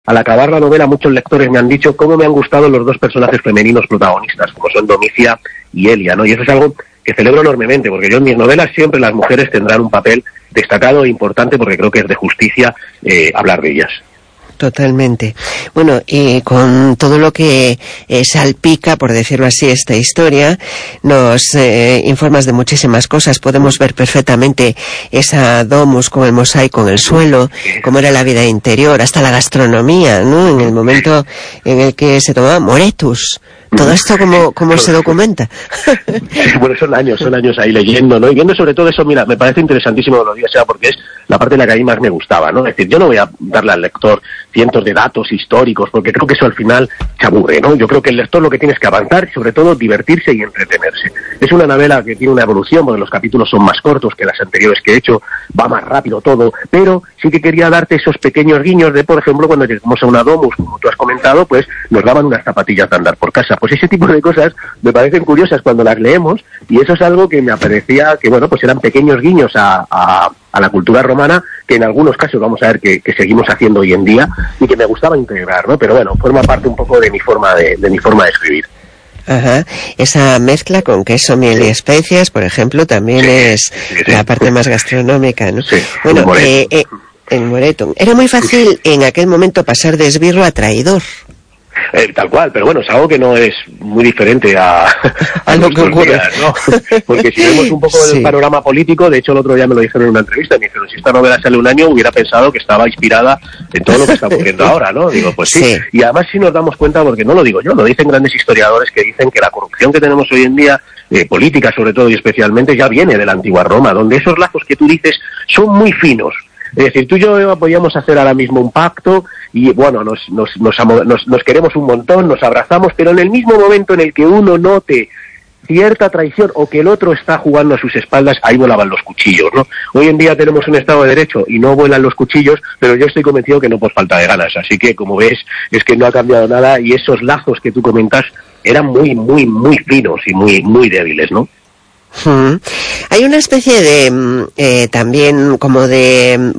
al acabar la novela muchos lectores me han dicho cómo me han gustado los dos personajes femeninos protagonistas, como son Domicia y Elia, ¿no? Y eso es algo que celebro enormemente, porque yo en mis novelas siempre las mujeres tendrán un papel destacado e importante, porque creo que es de justicia hablar de ellas. Totalmente. Bueno, y con todo lo que salpica, por decirlo así, esta historia, nos informas de muchísimas cosas. Podemos ver perfectamente esa domus con el mosaico en el suelo, cómo era la vida interior, hasta la gastronomía, ¿no? En el momento en el que se tomaba moretus. Todo esto, ¿cómo se documenta? Bueno, son años ahí leyendo, ¿no? Y viendo sobre todo eso, mira, me parece interesantísimo que lo digas, porque es la parte en la que a mí más me gustaba, ¿no? Es decir, yo no voy a darle al lector cientos de datos históricos, porque creo que eso al final se aburre, ¿no? Yo creo que el lector lo que tiene es que avanzar y sobre todo divertirse y entretenerse. Es una novela que tiene una evolución, porque los capítulos son más cortos que las anteriores que he hecho, va más rápido todo, pero sí que quería darte esos pequeños guiños de, por ejemplo, cuando llegamos a una domus, como tú has comentado, pues nos daban unas zapatillas de andar por casa. Pues ese tipo de cosas me parecen curiosas cuando las leemos, y eso es algo que me parecía que, bueno, pues eran pequeños guiños a la cultura romana, que en algunos casos vamos a ver que seguimos haciendo hoy en día, y que me gustaba integrar, ¿no? Pero bueno, forma parte un poco de mi forma de escribir. Ajá, esa mezcla con queso, miel y especias, por ejemplo, también es la parte más gastronómica, ¿no? Sí, bueno, en Moretum. Era muy fácil en aquel momento pasar de esbirro a traidor. Tal cual, pero bueno, es algo que no es muy diferente a lo que ocurre, días, ¿no? Porque si vemos un poco del panorama político, de hecho el otro día me lo dijeron en una entrevista, me dijeron, si esta novela sale un año hubiera pensado que estaba inspirada en todo lo que está ocurriendo ahora, ¿no? Digo, pues sí. Y además si nos damos cuenta, porque no lo digo yo, lo dicen grandes historiadores que dicen que la corrupción que tenemos hoy en día, política sobre todo y especialmente, ya viene de la antigua Roma, donde esos lazos que tú dices son muy finos. Es decir, tú y yo podíamos hacer ahora mismo un pacto y, bueno, nos queremos un montón, nos abrazamos, pero en el mismo momento en el que uno note cierta traición o que el otro está jugando a sus espaldas, ahí volaban los cuchillos, ¿no? Hoy en día tenemos un Estado de Derecho y no vuelan los cuchillos, pero yo estoy convencido que no por falta de ganas. Así que, como ves, es que no ha cambiado nada y esos lazos que tú comentas eran muy, muy, muy finos y muy, muy débiles, ¿no? Hay una especie de también como de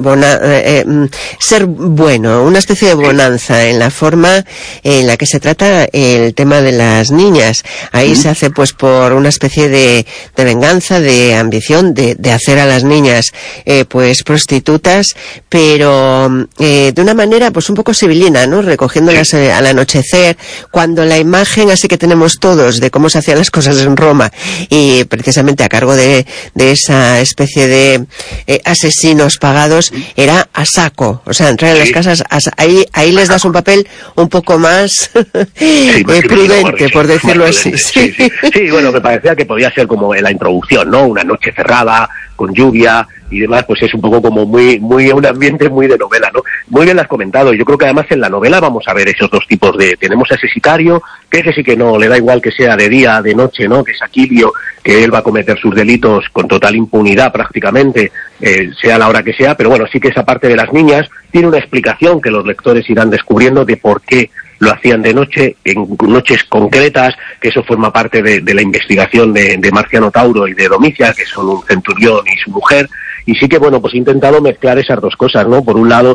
ser bueno, una especie de bonanza en la forma en la que se trata el tema de las niñas. Ahí se hace pues por una especie de venganza, de ambición, de hacer a las niñas pues prostitutas, pero de una manera pues un poco civilina, ¿no? Recogiéndolas al anochecer, cuando la imagen así que tenemos todos de cómo se hacían las cosas en Roma y precisamente a cargo de esa especie de asesinos pagados era a saco, o sea, entrar en las casas, ahí les das un papel un poco más prudente, por decirlo así. Sí, bueno, me parecía que podía ser como la introducción, ¿no? Una noche cerrada, con lluvia y demás, pues es un poco como muy un ambiente muy de novela, ¿no? Muy bien lo has comentado. Yo creo que además en la novela vamos a ver esos dos tipos de... Tenemos a ese sicario, que ese sí que no, le da igual que sea de día, de noche, ¿no? Que es Aquilio, que él va a cometer sus delitos con total impunidad prácticamente, sea la hora que sea, pero bueno, sí que esa parte de las niñas tiene una explicación que los lectores irán descubriendo de por qué lo hacían de noche, en noches concretas, que eso forma parte de la investigación de Marciano Tauro y de Domicia, que son un centurión y su mujer, y sí que, bueno, pues he intentado mezclar esas dos cosas, ¿no? Por un lado,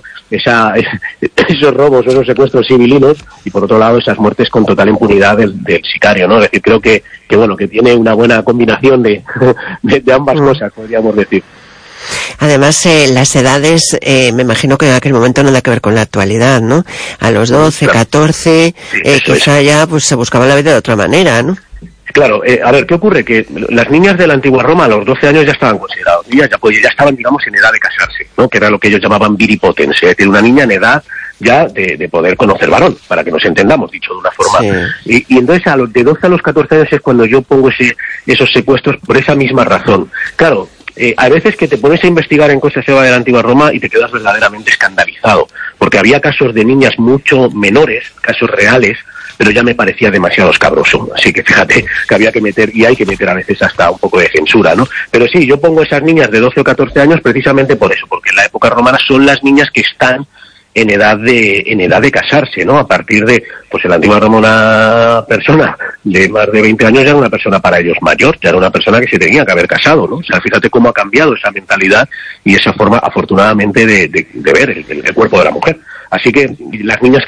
esos robos o esos secuestros civilinos, y por otro lado, esas muertes con total impunidad del sicario, ¿no? Es decir, creo que bueno, que tiene una buena combinación de ambas cosas, podríamos decir. Además, las edades, me imagino que en aquel momento no nada que ver con la actualidad, ¿no? A los 12, 14, quizá ya pues se buscaba la vida de otra manera, ¿no? Claro, a ver, ¿qué ocurre? Que las niñas de la antigua Roma a los 12 años ya estaban consideradas, ya estaban, digamos, en edad de casarse, ¿no? Que era lo que ellos llamaban viripotens, es decir, una niña en edad ya de poder conocer varón, para que nos entendamos, dicho de una forma. Sí. Y entonces de 12 a los 14 años es cuando yo pongo esos secuestros por esa misma razón. Claro, a veces que te pones a investigar en cosas de la antigua Roma y te quedas verdaderamente escandalizado, porque había casos de niñas mucho menores, casos reales, pero ya me parecía demasiado escabroso. Así que fíjate que había que meter, y hay que meter a veces hasta un poco de censura, ¿no? Pero sí, yo pongo esas niñas de 12 o 14 años precisamente por eso, porque en la época romana son las niñas que están en edad de casarse, ¿no? A partir de, pues en la antigua Roma una persona de más de 20 años ya era una persona para ellos mayor, ya era una persona que se tenía que haber casado, ¿no? O sea, fíjate cómo ha cambiado esa mentalidad y esa forma, afortunadamente, de ver el cuerpo de la mujer. Así que las niñas